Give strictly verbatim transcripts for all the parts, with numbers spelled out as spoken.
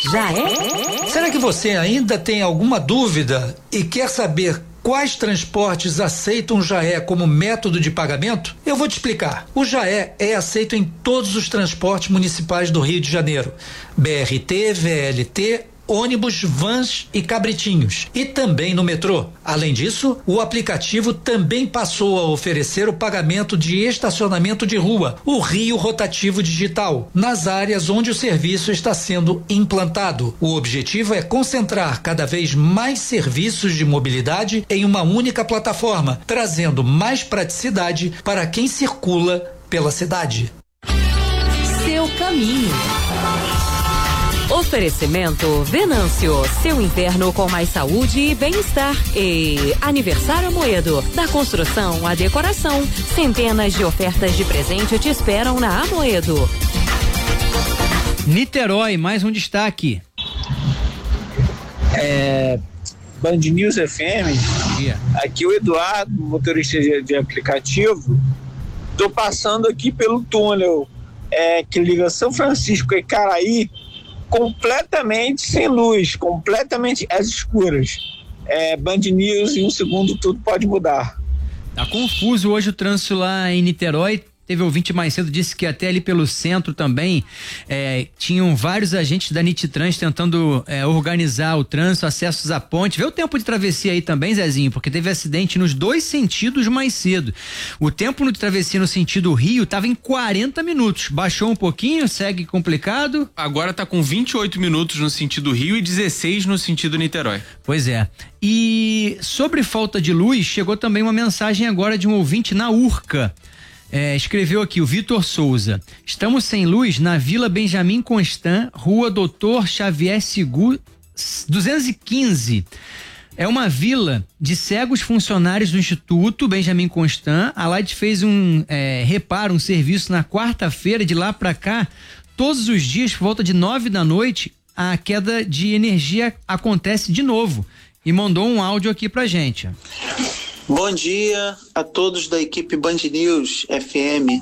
Já é? Será que você ainda tem alguma dúvida e quer saber quais transportes aceitam o Jaé como método de pagamento? Eu vou te explicar. O Jaé é aceito em todos os transportes municipais do Rio de Janeiro: B R T, V L T, ônibus, vans e cabritinhos, e também no metrô. Além disso, o aplicativo também passou a oferecer o pagamento de estacionamento de rua, o Rio Rotativo Digital, nas áreas onde o serviço está sendo implantado. O objetivo é concentrar cada vez mais serviços de mobilidade em uma única plataforma, trazendo mais praticidade para quem circula pela cidade. Seu caminho. Oferecimento Venâncio, seu inverno com mais saúde e bem-estar. E Aniversário Amoedo, da construção à decoração. Centenas de ofertas de presente te esperam na Amoedo. Niterói, mais um destaque. É, Band News F M, yeah. Aqui o Eduardo, motorista de, de aplicativo. Tô passando aqui pelo túnel é, que liga São Francisco e Caraí, completamente sem luz, completamente às escuras. É, Band News, em um segundo tudo pode mudar. Tá confuso hoje o trânsito lá em Niterói. Teve ouvinte mais cedo, disse que até ali pelo centro também é, tinham vários agentes da Nititrans tentando é, organizar o trânsito, acessos à ponte. Vê o tempo de travessia aí também, Zezinho, porque teve acidente nos dois sentidos mais cedo. O tempo de travessia no sentido Rio tava em quarenta minutos. Baixou um pouquinho, segue complicado. Agora tá com vinte e oito minutos no sentido Rio e dezesseis no sentido Niterói. Pois é. E sobre falta de luz, chegou também uma mensagem agora de um ouvinte na Urca. É, escreveu aqui o Vitor Souza: estamos sem luz na Vila Benjamin Constant, Rua Doutor Xavier Sigu, duzentos e quinze. É uma vila de cegos funcionários do Instituto Benjamin Constant. A Light fez um é, reparo, um serviço na quarta-feira. De lá para cá, todos os dias, por volta de nove da noite, a queda de energia acontece de novo. E mandou um áudio aqui pra gente. Bom dia a todos da equipe Band News F M.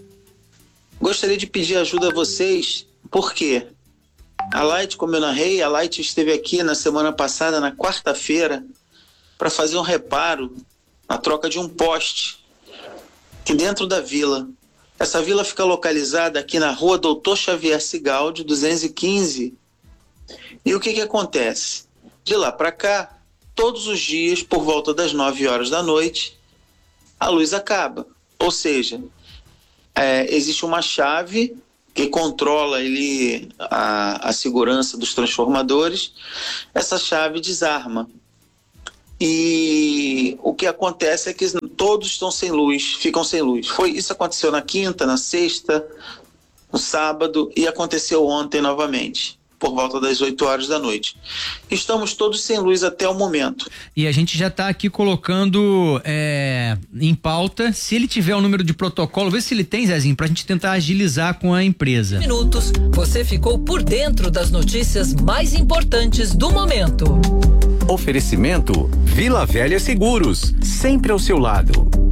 Gostaria de pedir ajuda a vocês, porque a Light, como eu narrei, a Light esteve aqui na semana passada, na quarta-feira, para fazer um reparo, a troca de um poste aqui dentro da vila. Essa vila fica localizada aqui na Rua Doutor Xavier Sigaldi, duzentos e quinze. E o que que acontece? De lá para cá, todos os dias, por volta das nove horas da noite, a luz acaba. Ou seja, é, existe uma chave que controla ali a, a segurança dos transformadores. Essa chave desarma. E o que acontece é que todos estão sem luz, ficam sem luz. Foi, isso aconteceu na quinta, na sexta, no sábado e aconteceu ontem novamente, por volta das oito horas da noite. Estamos todos sem luz até o momento. E a gente já está aqui colocando é, em pauta, se ele tiver o número de protocolo, vê se ele tem, Zezinho, pra gente tentar agilizar com a empresa. Minutos, você ficou por dentro das notícias mais importantes do momento. Oferecimento Vila Velha Seguros, sempre ao seu lado.